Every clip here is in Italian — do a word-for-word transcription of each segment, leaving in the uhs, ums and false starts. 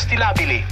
composti labili.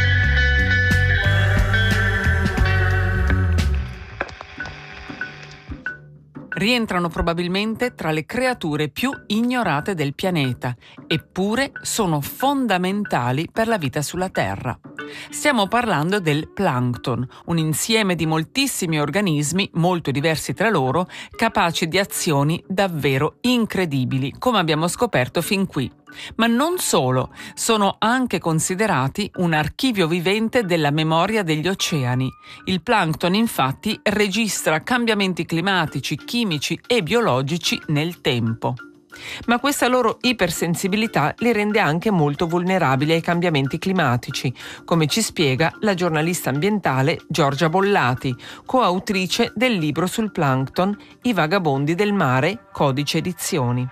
Rientrano probabilmente tra le creature più ignorate del pianeta, eppure sono fondamentali per la vita sulla Terra. Stiamo parlando del plancton, un insieme di moltissimi organismi, molto diversi tra loro, capaci di azioni davvero incredibili, come abbiamo scoperto fin qui. Ma non solo, sono anche considerati un archivio vivente della memoria degli oceani. Il plancton, infatti, registra cambiamenti climatici, chimici e biologici nel tempo. Ma questa loro ipersensibilità li rende anche molto vulnerabili ai cambiamenti climatici, come ci spiega la giornalista ambientale Giorgia Bollati, coautrice del libro sul plancton I vagabondi del mare, Codice Edizioni.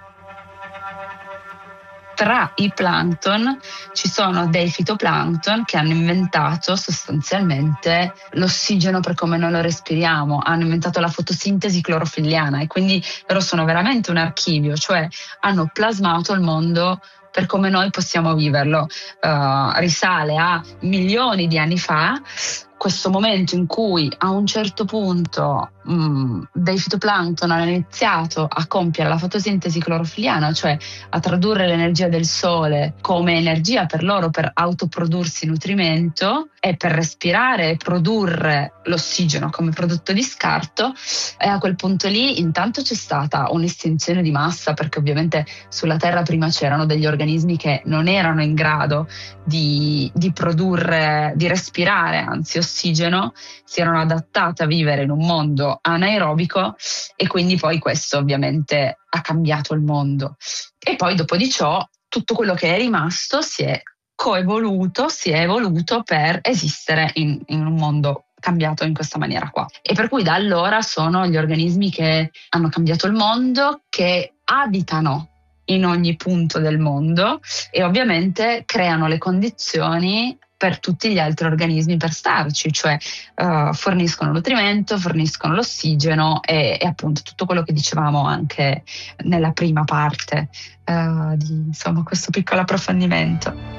Tra i plancton ci sono dei fitoplancton che hanno inventato sostanzialmente l'ossigeno per come noi lo respiriamo, hanno inventato la fotosintesi clorofilliana e quindi loro sono veramente un archivio, cioè hanno plasmato il mondo per come noi possiamo viverlo. Uh, risale a milioni di anni fa, questo momento in cui a un certo punto mh, dei fitoplancton hanno iniziato a compiere la fotosintesi clorofilliana, cioè a tradurre l'energia del sole come energia per loro per autoprodursi nutrimento e per respirare e produrre l'ossigeno come prodotto di scarto, e a quel punto lì intanto c'è stata un'estinzione di massa, perché ovviamente sulla Terra prima c'erano degli organismi che non erano in grado di, di produrre, di respirare anzi ossigeno, si erano adattate a vivere in un mondo anaerobico e quindi poi questo ovviamente ha cambiato il mondo. E poi dopo di ciò tutto quello che è rimasto si è coevoluto, si è evoluto per esistere in, in un mondo cambiato in questa maniera qua. E per cui da allora sono gli organismi che hanno cambiato il mondo, che abitano in ogni punto del mondo e ovviamente creano le condizioni per tutti gli altri organismi per starci, cioè uh, forniscono nutrimento, forniscono l'ossigeno e, e appunto tutto quello che dicevamo anche nella prima parte uh, di insomma questo piccolo approfondimento.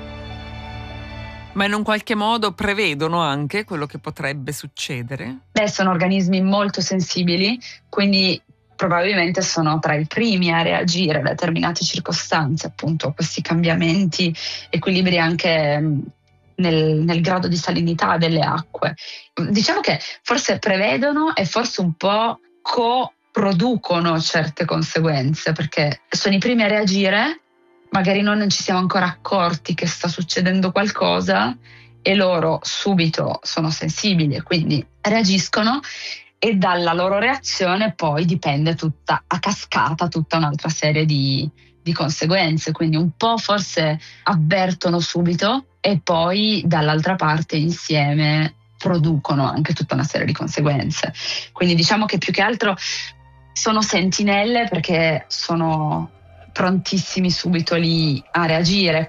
Ma in un qualche modo prevedono anche quello che potrebbe succedere? Beh, sono organismi molto sensibili, quindi probabilmente sono tra i primi a reagire a determinate circostanze, appunto a questi cambiamenti, equilibri anche nel, nel grado di salinità delle acque. Diciamo che forse prevedono e forse un po' coproducono certe conseguenze, perché sono i primi a reagire. Magari noi non ci siamo ancora accorti che sta succedendo qualcosa e loro subito sono sensibili e quindi reagiscono, e dalla loro reazione poi dipende tutta a cascata tutta un'altra serie di, di conseguenze. Quindi un po' forse avvertono subito e poi dall'altra parte insieme producono anche tutta una serie di conseguenze. Quindi diciamo che più che altro sono sentinelle, perché sono prontissimi subito lì a reagire.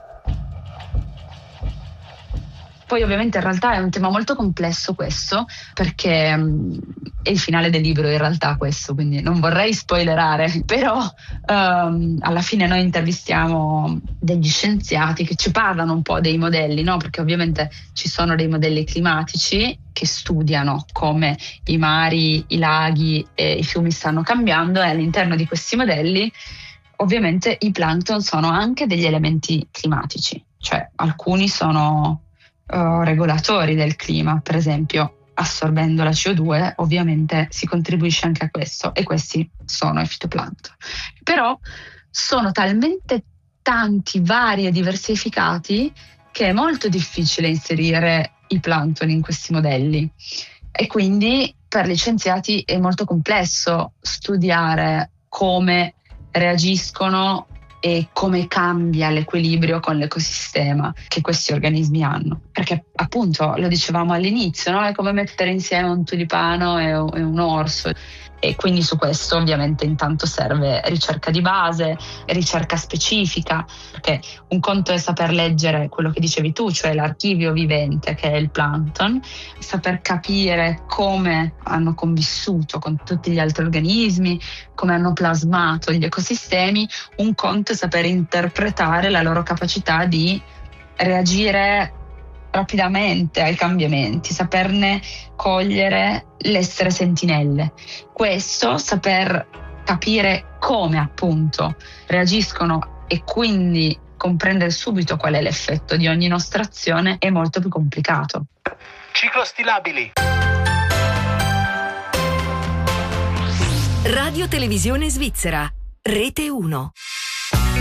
Poi ovviamente in realtà è un tema molto complesso questo, perché um, è il finale del libro in realtà questo, quindi non vorrei spoilerare, però um, alla fine noi intervistiamo degli scienziati che ci parlano un po' dei modelli, no? Perché ovviamente ci sono dei modelli climatici che studiano come i mari, i laghi e i fiumi stanno cambiando, e all'interno di questi modelli ovviamente i plancton sono anche degli elementi climatici, cioè alcuni sono uh, regolatori del clima, per esempio assorbendo la C O due ovviamente si contribuisce anche a questo, e questi sono i fitoplancton. Però sono talmente tanti, vari e diversificati che è molto difficile inserire i plancton in questi modelli, e quindi per gli scienziati è molto complesso studiare come reagiscono e come cambia l'equilibrio con l'ecosistema che questi organismi hanno. Perché appunto, lo dicevamo all'inizio, no? È come mettere insieme un tulipano e un orso. E quindi su questo ovviamente intanto serve ricerca di base, ricerca specifica, perché un conto è saper leggere quello che dicevi tu, cioè l'archivio vivente che è il plancton, saper capire come hanno convissuto con tutti gli altri organismi, come hanno plasmato gli ecosistemi. Un conto è saper interpretare la loro capacità di reagire rapidamente ai cambiamenti, saperne cogliere l'essere sentinelle. Questo, saper capire come appunto reagiscono e quindi comprendere subito qual è l'effetto di ogni nostra azione, è molto più complicato. Ciclostilabili. Radio Televisione Svizzera, Rete uno.